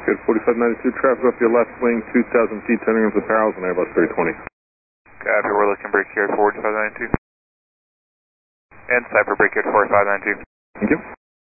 Good, 4592, traffic off your left wing, 2,000 feet, turning into the Parallels, and Airbus 320. Copy, we're looking break here at 4592. And Cypher break here at 4592. Thank you.